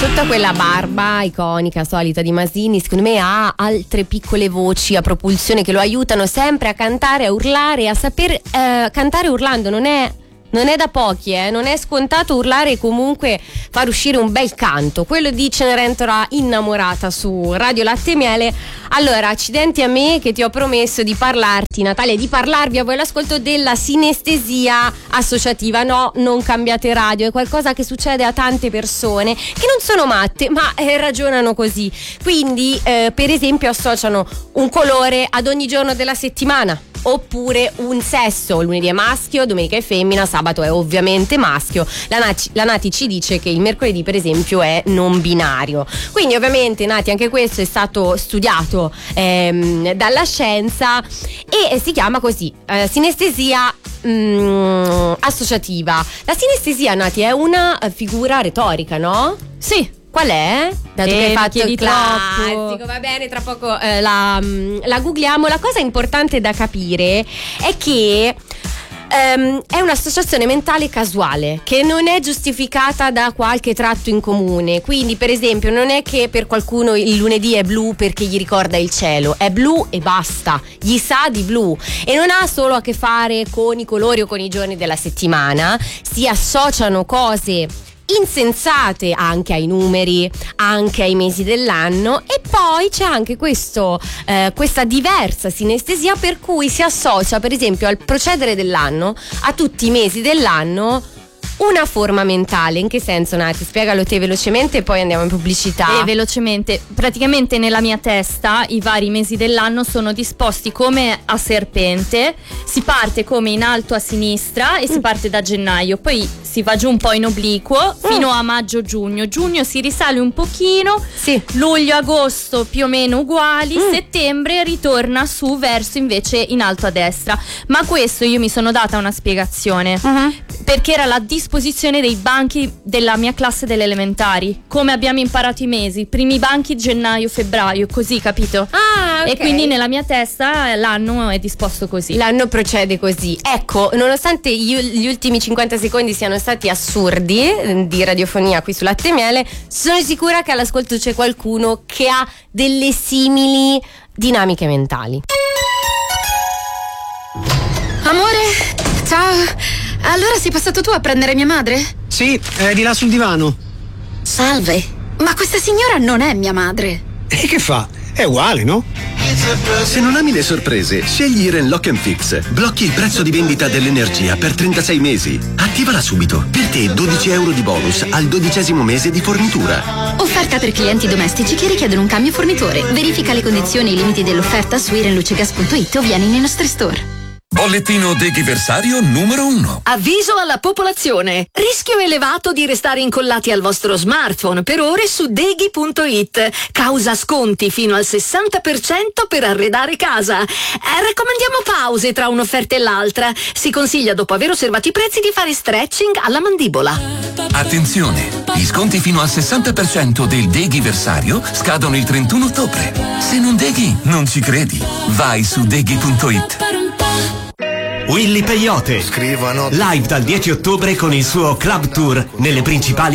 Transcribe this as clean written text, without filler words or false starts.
Sotto a quella barba iconica, solita di Masini, secondo me ha altre piccole voci a propulsione che lo aiutano sempre a cantare, a urlare, a saper cantare urlando. Non è da pochi, non è scontato urlare e comunque far uscire un bel canto. Quello di Cenerentola innamorata su Radio Latte e Miele. Allora, accidenti a me che ti ho promesso di parlarti, Natalia, di parlarvi a voi l'ascolto della sinestesia associativa. No, non cambiate radio, è qualcosa che succede a tante persone che non sono matte, ma ragionano così. Quindi, per esempio, associano un colore ad ogni giorno della settimana. Oppure un sesso, lunedì è maschio, domenica è femmina, sabato è ovviamente maschio. La Nati ci dice che il mercoledì per esempio è non binario. Quindi ovviamente Nati anche questo è stato studiato dalla scienza e si chiama così, sinestesia associativa. La sinestesia, Nati, è una figura retorica, no? Sì. Qual è? Dato che hai fatto il classico, troppo. Va bene, tra poco la googliamo. La cosa importante da capire è che è un'associazione mentale casuale che non è giustificata da qualche tratto in comune. Quindi, per esempio, non è che per qualcuno il lunedì è blu perché gli ricorda il cielo, è blu e basta, gli sa di blu e non ha solo a che fare con i colori o con i giorni della settimana. Si associano cose insensate anche ai numeri, anche ai mesi dell'anno, e poi c'è anche questa diversa sinestesia per cui si associa per esempio al procedere dell'anno, a tutti i mesi dell'anno, una forma mentale. In che senso, Nati? Spiegalo te velocemente e poi andiamo in pubblicità. Velocemente, praticamente nella mia testa i vari mesi dell'anno sono disposti come a serpente. Si parte come in alto a sinistra e si parte da gennaio, poi si va giù un po' in obliquo fino a maggio-giugno. Giugno si risale un pochino, sì. Luglio-agosto più o meno uguali, settembre ritorna su verso invece in alto a destra. Ma questo io mi sono data una spiegazione, perché era la disposizione dei banchi della mia classe delle elementari, come abbiamo imparato i mesi, primi banchi gennaio-febbraio, così, capito? Ah, okay. E quindi nella mia testa l'anno è disposto così. L'anno procede così. Ecco, nonostante gli ultimi 50 secondi siano stati assurdi di radiofonia qui su Latte e Miele, sono sicura che all'ascolto c'è qualcuno che ha delle simili dinamiche mentali. Amore, ciao. Allora sei passato tu a prendere mia madre? Sì, è di là sul divano. Salve, ma questa signora non è mia madre. E che fa? È uguale, no? Se non ami le sorprese, scegli Iren Lock & Fix. Blocchi il prezzo di vendita dell'energia per 36 mesi. Attivala subito. Per te 12 euro di bonus al 12° mese di fornitura. Offerta per clienti domestici che richiedono un cambio fornitore. Verifica le condizioni e i limiti dell'offerta su irenlucegas.it o vieni nei nostri store. Bollettino deghiversario numero 1. Avviso alla popolazione. Rischio elevato di restare incollati al vostro smartphone per ore su deghi.it. Causa sconti fino al 60% per arredare casa. Raccomandiamo pause tra un'offerta e l'altra. Si consiglia, dopo aver osservato i prezzi, di fare stretching alla mandibola. Attenzione, gli sconti fino al 60% del deghiversario scadono il 31 ottobre. Se non deghi, non ci credi. Vai su deghi.it. Willy Peyote, live dal 10 ottobre con il suo club tour nelle principali